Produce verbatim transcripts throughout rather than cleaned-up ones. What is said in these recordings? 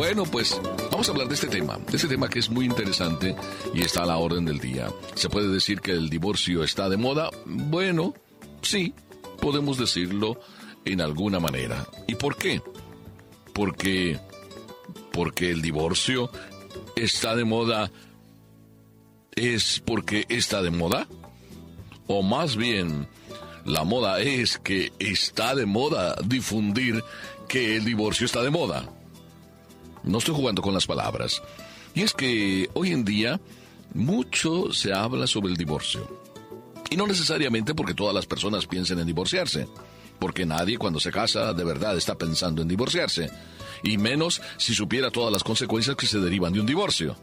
Bueno, pues vamos a hablar de este tema, de este tema que es muy interesante y está a la orden del día. ¿Se puede decir que el divorcio está de moda? Bueno, sí, podemos decirlo en alguna manera. ¿Y por qué? Porque, porque el divorcio está de moda, ¿es porque está de moda? O más bien, la moda es que está de moda difundir que el divorcio está de moda. No estoy jugando con las palabras. Y es que hoy en día mucho se habla sobre el divorcio. Y no necesariamente porque todas las personas piensen en divorciarse. Porque nadie cuando se casa de verdad está pensando en divorciarse. Y menos si supiera todas las consecuencias que se derivan de un divorcio.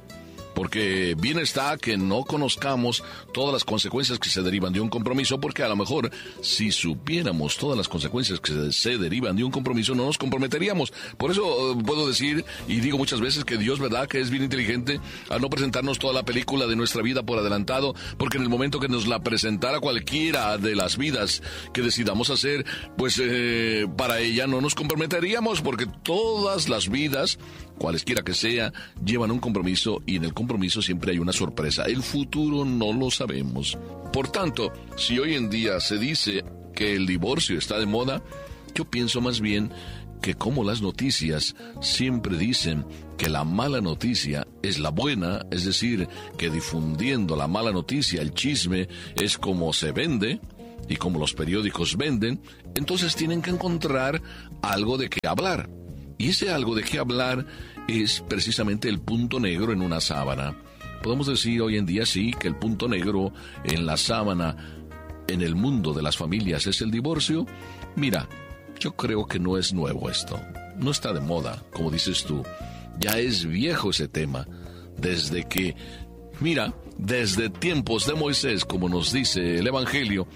Porque bien está que no conozcamos todas las consecuencias que se derivan de un compromiso, porque a lo mejor si supiéramos todas las consecuencias que se, se derivan de un compromiso, no nos comprometeríamos. Por eso uh, puedo decir, y digo muchas veces, que Dios, ¿verdad?, que es bien inteligente al no presentarnos toda la película de nuestra vida por adelantado, porque en el momento que nos la presentara cualquiera de las vidas que decidamos hacer, pues eh, para ella no nos comprometeríamos, porque todas las vidas, cualesquiera que sea, llevan un compromiso, y en el compromiso siempre hay una sorpresa. El futuro no lo sabemos. Por tanto, si hoy en día se dice que el divorcio está de moda, yo pienso más bien que como las noticias siempre dicen que la mala noticia es la buena, es decir, que difundiendo la mala noticia, el chisme, es como se vende, y como los periódicos venden, entonces tienen que encontrar algo de qué hablar. Y ese algo de qué hablar es precisamente el punto negro en una sábana. Podemos decir hoy en día sí que el punto negro en la sábana en el mundo de las familias es el divorcio. Mira, yo creo que no es nuevo esto. No está de moda, como dices tú. Ya es viejo ese tema. Desde que, mira, desde tiempos de Moisés, como nos dice el Evangelio,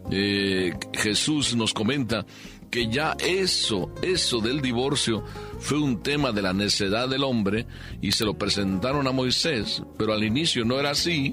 eh, Jesús nos comenta que ya eso, eso del divorcio fue un tema de la necedad del hombre y se lo presentaron a Moisés, pero al inicio no era así.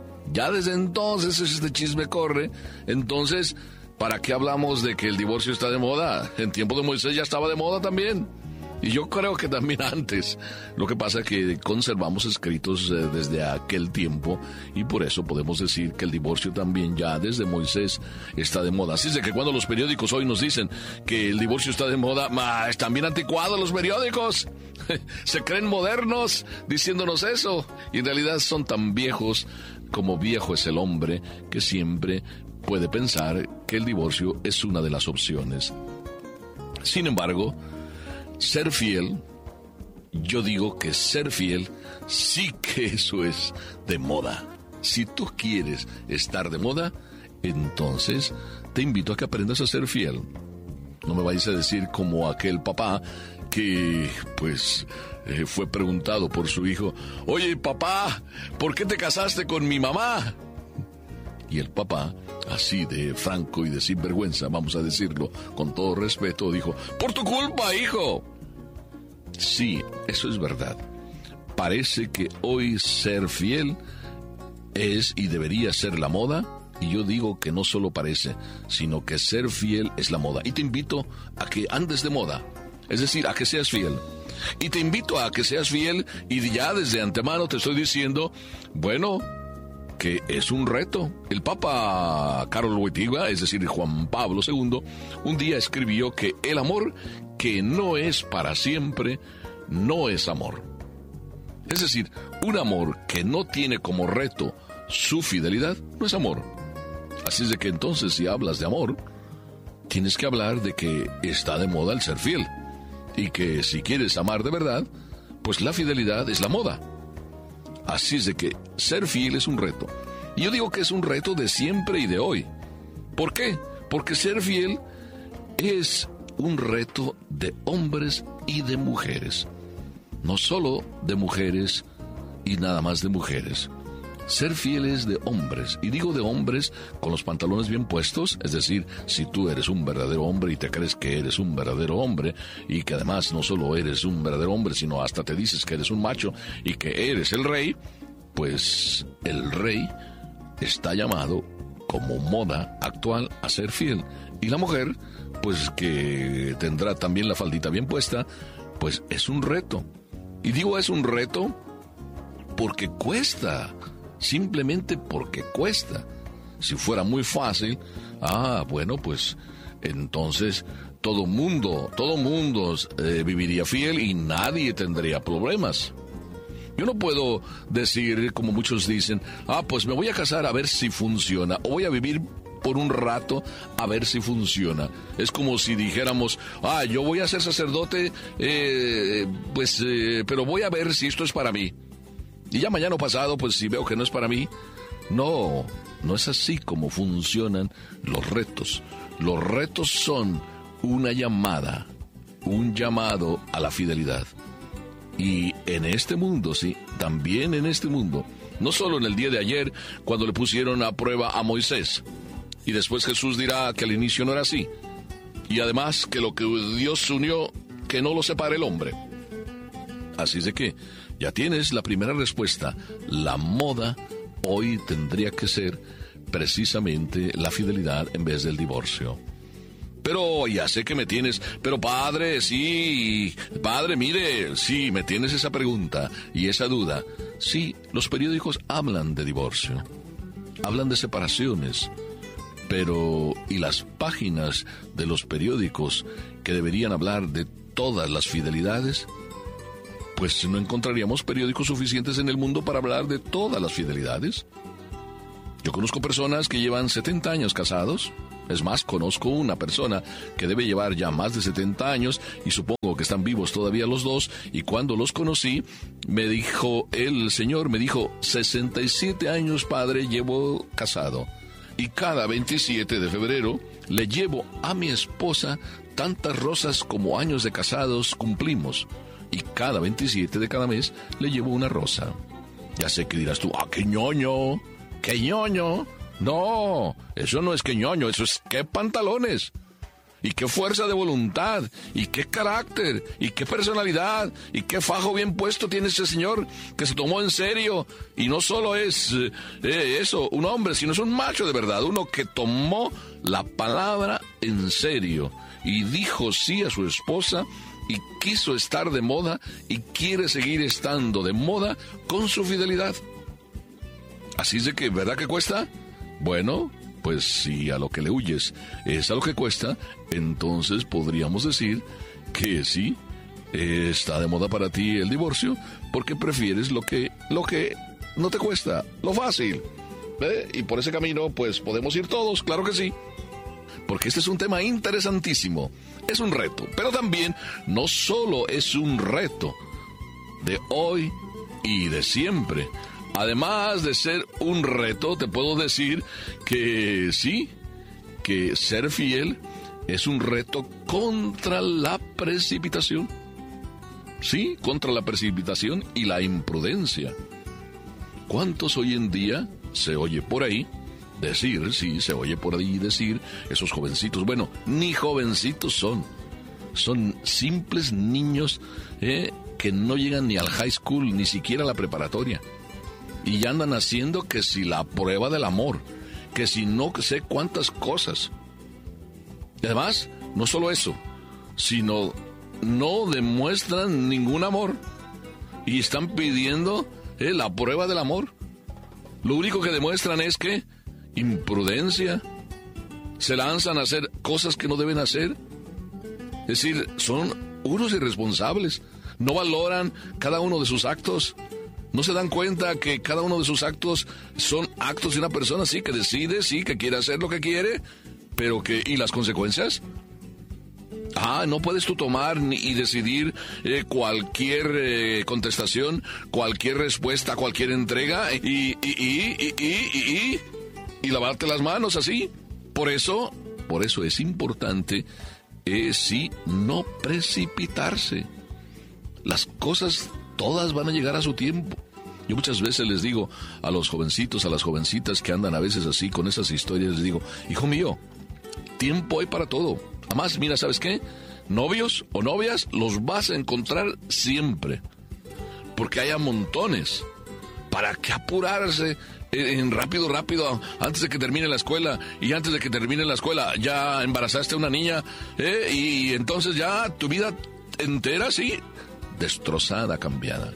Ya desde entonces este chisme corre. Entonces, ¿para qué hablamos de que el divorcio está de moda? En tiempo de Moisés ya estaba de moda también. Y yo creo que también antes. Lo que pasa es que conservamos escritos eh, desde aquel tiempo y por eso podemos decir que el divorcio también ya desde Moisés está de moda. Así es de que cuando los periódicos hoy nos dicen que el divorcio está de moda, ¡ma! Están bien anticuados los periódicos. Se creen modernos diciéndonos eso. Y en realidad son tan viejos como viejo es el hombre que siempre puede pensar que el divorcio es una de las opciones. Sin embargo, ser fiel, yo digo que ser fiel sí que eso es de moda. Si tú quieres estar de moda, entonces te invito a que aprendas a ser fiel. No me vayas a decir como aquel papá que, pues, eh, fue preguntado por su hijo: oye, papá, ¿por qué te casaste con mi mamá? Y el papá, así de franco y de sinvergüenza, vamos a decirlo con todo respeto, dijo: por tu culpa, hijo. Sí, eso es verdad. Parece que hoy ser fiel es y debería ser la moda, y yo digo que no solo parece, sino que ser fiel es la moda. Y te invito a que andes de moda, es decir, a que seas fiel. Y te invito a que seas fiel, y ya desde antemano te estoy diciendo, bueno, que es un reto. El Papa Karol Wojtyła, es decir, Juan Pablo segundo, un día escribió que el amor que no es para siempre, no es amor. Es decir, un amor que no tiene como reto su fidelidad, no es amor. Así es de que entonces, si hablas de amor, tienes que hablar de que está de moda el ser fiel. Y que si quieres amar de verdad, pues la fidelidad es la moda. Así es de que ser fiel es un reto. Y yo digo que es un reto de siempre y de hoy. ¿Por qué? Porque ser fiel es un reto de hombres y de mujeres. No solo de mujeres y nada más de mujeres. Ser fiel es de hombres, y digo de hombres con los pantalones bien puestos, es decir, si tú eres un verdadero hombre y te crees que eres un verdadero hombre, y que además no solo eres un verdadero hombre, sino hasta te dices que eres un macho y que eres el rey, pues el rey está llamado como moda actual a ser fiel. Y la mujer, pues que tendrá también la faldita bien puesta, pues es un reto. Y digo es un reto porque cuesta, simplemente porque cuesta. Si fuera muy fácil, ah, bueno, pues entonces todo mundo, todo mundo eh, viviría fiel y nadie tendría problemas. Yo no puedo decir, como muchos dicen, ah, pues me voy a casar a ver si funciona, o voy a vivir por un rato a ver si funciona. Es como si dijéramos, ah, yo voy a ser sacerdote, eh, pues, eh, pero voy a ver si esto es para mí. Y ya mañana o pasado, pues si veo que no es para mí. No, no es así como funcionan los retos. Los retos son una llamada, un llamado a la fidelidad. Y en este mundo, sí, también en este mundo, no solo en el día de ayer, cuando le pusieron a prueba a Moisés, y después Jesús dirá que al inicio no era así, y además que lo que Dios unió, que no lo separe el hombre. Así es de que ya tienes la primera respuesta. La moda hoy tendría que ser precisamente la fidelidad en vez del divorcio. Pero ya sé que me tienes, pero padre, sí, padre, mire, sí, me tienes esa pregunta y esa duda. Sí, los periódicos hablan de divorcio, hablan de separaciones, pero ¿y las páginas de los periódicos que deberían hablar de todas las fidelidades? Pues no encontraríamos periódicos suficientes en el mundo para hablar de todas las fidelidades. Yo conozco personas que llevan setenta años casados. Es más, conozco una persona que debe llevar ya más de setenta años y supongo que están vivos todavía los dos. Y cuando los conocí, me dijo, el señor me dijo, sesenta y siete años, padre, llevo casado. Y cada veintisiete de febrero le llevo a mi esposa tantas rosas como años de casados cumplimos. Y cada veintisiete de cada mes le llevo una rosa. Ya sé que dirás tú, ah, qué ñoño, qué ñoño. No, eso no es que ñoño, eso es qué pantalones, y qué fuerza de voluntad, y qué carácter, y qué personalidad, y qué fajo bien puesto tiene ese señor que se tomó en serio, y no solo es eh, eso, un hombre, sino es un macho de verdad, uno que tomó la palabra en serio, y dijo sí a su esposa, y quiso estar de moda, y quiere seguir estando de moda con su fidelidad. Así es de que, ¿verdad que cuesta? Bueno, pues si a lo que le huyes es a lo que cuesta, entonces podríamos decir que sí, está de moda para ti el divorcio, porque prefieres lo que, lo que no te cuesta, lo fácil. ¿Eh? Y por ese camino, pues podemos ir todos, claro que sí. Porque este es un tema interesantísimo, es un reto, pero también no solo es un reto de hoy y de siempre. Además de ser un reto, te puedo decir que sí, que ser fiel es un reto contra la precipitación. Sí, contra la precipitación y la imprudencia. ¿Cuántos hoy en día se oye por ahí decir, sí, se oye por ahí decir, esos jovencitos, bueno, ni jovencitos son, son simples niños eh, que no llegan ni al high school, ni siquiera a la preparatoria. Y ya andan haciendo que si la prueba del amor, que si no sé cuántas cosas. Y además, no solo eso, sino no demuestran ningún amor. Y están pidiendo eh, la prueba del amor. Lo único que demuestran es que imprudencia. Se lanzan a hacer cosas que no deben hacer. Es decir, son unos irresponsables. No valoran cada uno de sus actos. No se dan cuenta que cada uno de sus actos son actos de una persona, sí, que decide, sí, que quiere hacer lo que quiere, pero que, ¿y las consecuencias? Ah, no puedes tú tomar ni, y decidir eh, cualquier eh, contestación, cualquier respuesta, cualquier entrega, y, y, y, y, y, y, y, y lavarte las manos así. Por eso, por eso es importante, eh, sí, no precipitarse. Las cosas todas van a llegar a su tiempo. Yo muchas veces les digo a los jovencitos, a las jovencitas que andan a veces así con esas historias, les digo, hijo mío, tiempo hay para todo. Además, mira, ¿sabes qué? Novios o novias los vas a encontrar siempre, porque hay a montones. ¿Para qué apurarse en rápido, rápido, antes de que termine la escuela? Y antes de que termine la escuela, ya embarazaste a una niña, ¿eh? Y entonces ya tu vida entera, sí, destrozada, cambiada.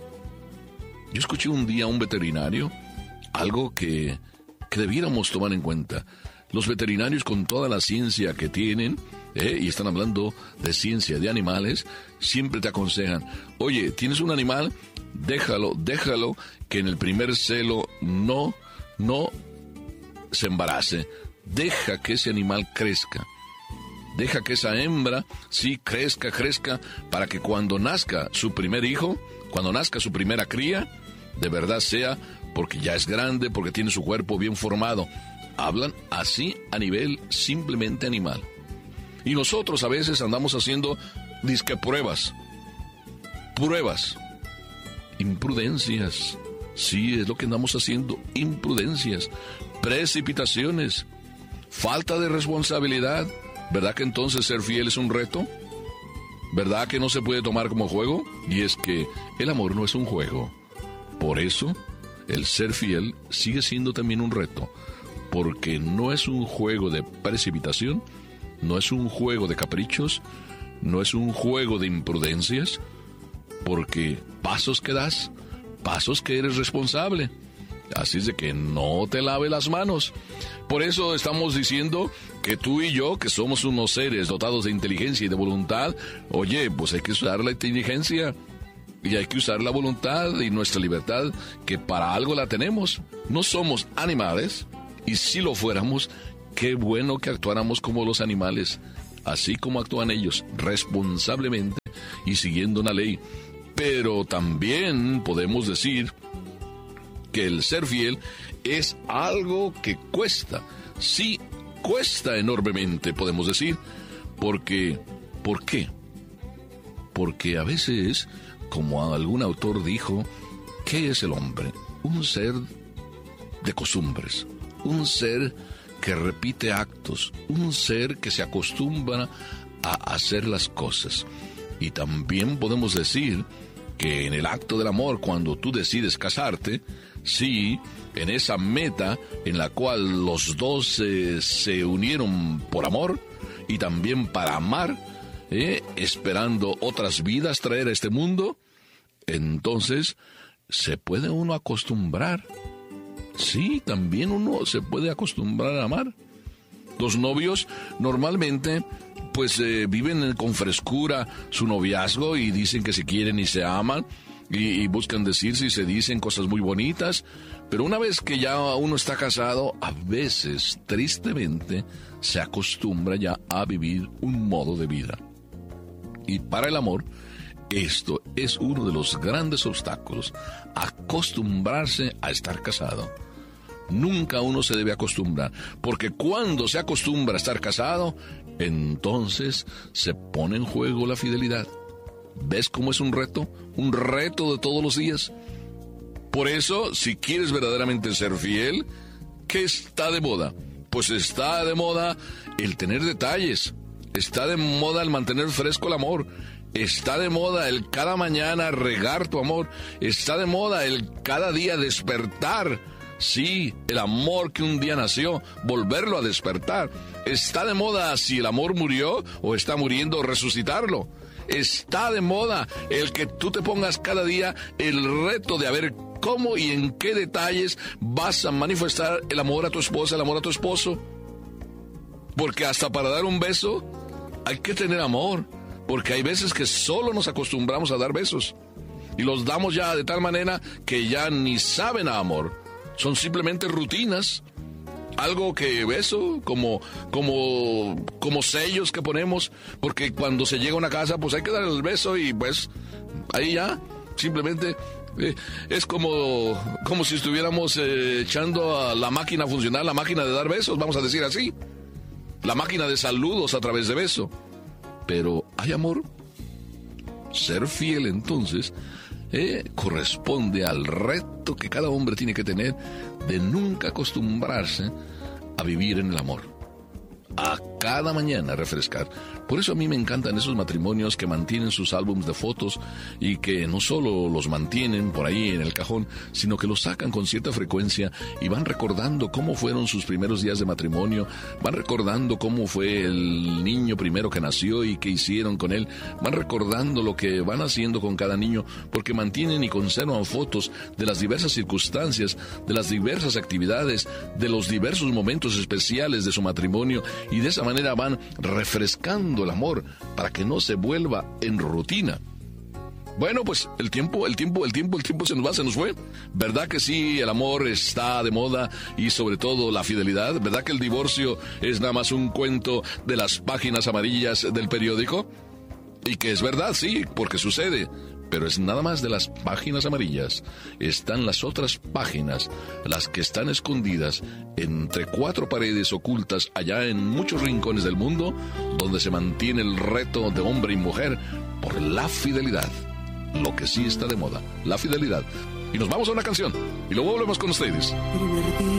Yo escuché un día a un veterinario, algo que, que debiéramos tomar en cuenta. Los veterinarios, con toda la ciencia que tienen, eh, y están hablando de ciencia de animales, siempre te aconsejan, oye, tienes un animal, déjalo, déjalo, que en el primer celo no, no se embarace. Deja que ese animal crezca. Deja que esa hembra, sí, crezca, crezca, para que cuando nazca su primer hijo, cuando nazca su primera cría, de verdad sea porque ya es grande, porque tiene su cuerpo bien formado. Hablan así a nivel simplemente animal. Y nosotros a veces andamos haciendo disque pruebas. Pruebas. Imprudencias. Sí, es lo que andamos haciendo. Imprudencias. Precipitaciones. Falta de responsabilidad. ¿Verdad que entonces ser fiel es un reto? ¿Verdad que no se puede tomar como juego? Y es que el amor no es un juego. Por eso, el ser fiel sigue siendo también un reto. Porque no es un juego de precipitación, no es un juego de caprichos, no es un juego de imprudencias, porque pasos que das, pasos que eres responsable. Así es de que no te lave las manos. Por eso estamos diciendo que tú y yo, que somos unos seres dotados de inteligencia y de voluntad, oye, pues hay que usar la inteligencia y hay que usar la voluntad y nuestra libertad, que para algo la tenemos. No somos animales, y si lo fuéramos, qué bueno que actuáramos como los animales, así como actúan ellos, responsablemente y siguiendo una ley. Pero también podemos decir que el ser fiel es algo que cuesta. Sí, cuesta enormemente, podemos decir, porque, ¿por qué? Porque a veces, como algún autor dijo, ¿qué es el hombre? Un ser de costumbres, un ser que repite actos, un ser que se acostumbra a hacer las cosas. Y también podemos decir que en el acto del amor, cuando tú decides casarte, sí, en esa meta en la cual los dos eh, se unieron por amor y también para amar, eh, esperando otras vidas traer a este mundo, entonces se puede uno acostumbrar. Sí, también uno se puede acostumbrar a amar. Los novios normalmente pues eh, viven con frescura su noviazgo y dicen que se quieren y se aman y, y buscan decirse y se dicen cosas muy bonitas, pero una vez que ya uno está casado, a veces, tristemente, se acostumbra ya a vivir un modo de vida. Y para el amor, esto es uno de los grandes obstáculos, acostumbrarse a estar casado. Nunca uno se debe acostumbrar, porque cuando se acostumbra a estar casado, entonces se pone en juego la fidelidad. ¿Ves cómo es un reto? Un reto de todos los días. Por eso, si quieres verdaderamente ser fiel, ¿qué está de moda? Pues está de moda el tener detalles, está de moda el mantener fresco el amor, está de moda el cada mañana regar tu amor, está de moda el cada día despertar. Sí, el amor que un día nació, volverlo a despertar. Está de moda si el amor murió o está muriendo, resucitarlo. Está de moda el que tú te pongas cada día el reto de a ver cómo y en qué detalles vas a manifestar el amor a tu esposa, el amor a tu esposo. Porque hasta para dar un beso hay que tener amor, porque hay veces que solo nos acostumbramos a dar besos y los damos ya de tal manera que ya ni saben a amor. Son simplemente rutinas, algo que beso, como, como, como sellos que ponemos, porque cuando se llega a una casa, pues hay que dar el beso y pues ahí ya, simplemente eh, es como, como si estuviéramos eh, echando a la máquina a funcionar, la máquina de dar besos, vamos a decir así, la máquina de saludos a través de beso. Pero hay amor. Ser fiel entonces Eh, corresponde al reto que cada hombre tiene que tener de nunca acostumbrarse a vivir en el amor, a cada mañana refrescar. Por eso a mí me encantan esos matrimonios que mantienen sus álbumes de fotos y que no solo los mantienen por ahí en el cajón, sino que los sacan con cierta frecuencia y van recordando cómo fueron sus primeros días de matrimonio, van recordando cómo fue el niño primero que nació y qué hicieron con él, van recordando lo que van haciendo con cada niño, porque mantienen y conservan fotos de las diversas circunstancias, de las diversas actividades, de los diversos momentos especiales de su matrimonio, y de esa manera van refrescando el amor para que no se vuelva en rutina. Bueno, pues el tiempo, el tiempo, el tiempo, el tiempo se nos va, se nos fue. ¿Verdad que sí, el amor está de moda y sobre todo la fidelidad? ¿Verdad que el divorcio es nada más un cuento de las páginas amarillas del periódico? Y que es verdad, sí, porque sucede. Pero es nada más de las páginas amarillas. Están las otras páginas, las que están escondidas entre cuatro paredes ocultas allá en muchos rincones del mundo, donde se mantiene el reto de hombre y mujer por la fidelidad. Lo que sí está de moda, la fidelidad. Y nos vamos a una canción y luego volvemos con ustedes.